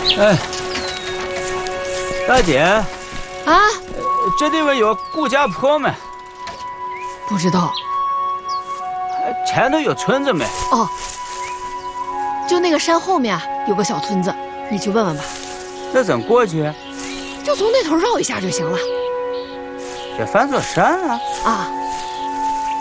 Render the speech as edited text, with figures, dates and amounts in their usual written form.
哎，大姐啊， 这地方有顾家坡没？ 不知道。 前头有村子没？ 哦，就那个山后面有个小村子，你去问问吧。 那怎么过去？ 就从那头绕一下就行了。 这翻座山啊？ 啊。